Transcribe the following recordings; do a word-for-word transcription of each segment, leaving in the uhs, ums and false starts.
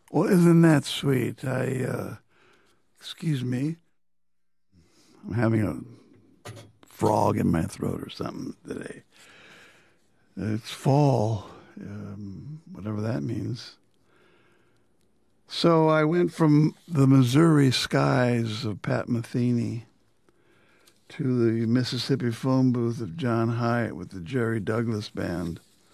Well, isn't that sweet? I, uh, excuse me, I'm having a frog in my throat or something today. It's fall, um, whatever that means. So I went from the Missouri skies of Pat Metheny to the Mississippi phone booth of John Hyatt with the Jerry Douglas Band.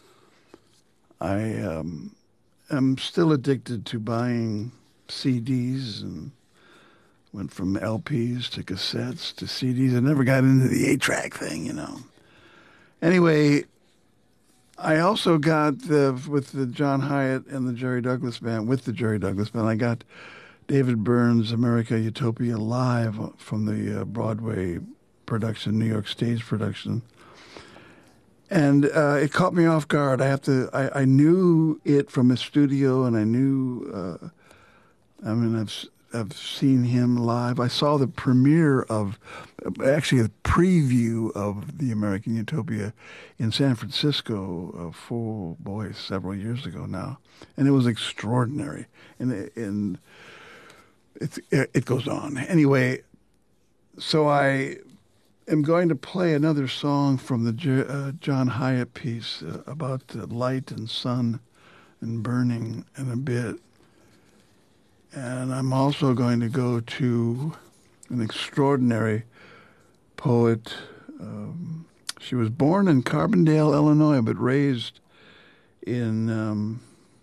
I um, am still addicted to buying C Ds and went from L Ps to cassettes to C Ds. I never got into the eight-track thing, you know. Anyway, I also got, the, with the John Hyatt and the Jerry Douglas Band, with the Jerry Douglas Band, I got David Byrne's America Utopia Live from the uh, Broadway production, New York stage production. And uh, it caught me off guard. I have to. I, I knew it from a studio, and I knew. Uh, I mean, I've I've seen him live. I saw the premiere of, actually, a preview of the American Utopia in San Francisco. Uh, for boy, several years ago now, and it was extraordinary. And and it it goes on anyway. So I am going to play another song from the uh, John Hyatt piece uh, about uh, light and sun and burning in a bit. And I'm also going to go to an extraordinary poet. Um, she was born in Carbondale, Illinois, but raised in... Um,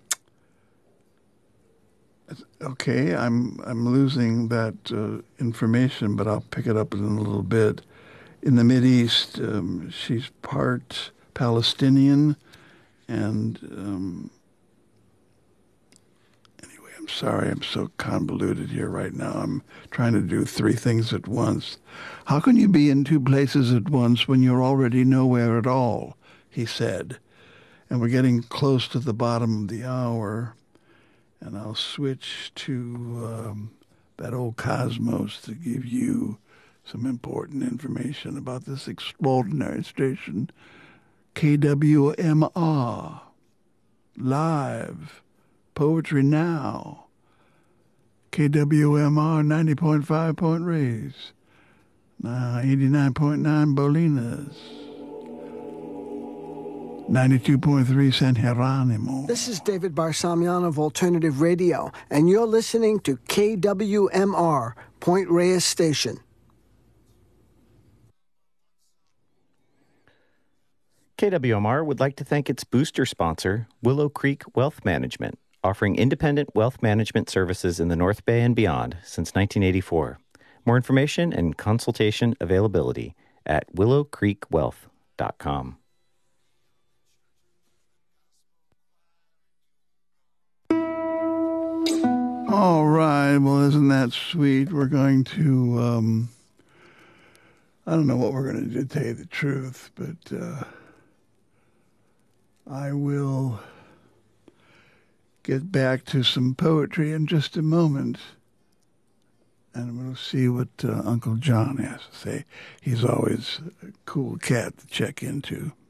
okay, I'm I'm losing that uh, information, but I'll pick it up in a little bit. In the Mideast, um, she's part Palestinian, and um, anyway, I'm sorry, I'm so convoluted here right now. I'm trying to do three things at once. How can you be in two places at once when you're already nowhere at all? He said. And we're getting close to the bottom of the hour, and I'll switch to um, that old Cosmos to give you some important information about this extraordinary station, K W M R, live, Poetry Now, K W M R ninety point five Point Reyes, uh, eighty-nine point nine Bolinas, ninety-two point three San Geronimo. This is David Barsamian of Alternative Radio, and you're listening to K W M R, Point Reyes Station. K W M R would like to thank its booster sponsor, Willow Creek Wealth Management, offering independent wealth management services in the North Bay and beyond since nineteen eighty-four. More information and consultation availability at willow creek wealth dot com. All right, well, isn't that sweet? We're going to, um, I don't know what we're going to do, to tell you the truth, but uh, I will get back to some poetry in just a moment, and we'll see what uh, Uncle John has to say. He's always a cool cat to check into.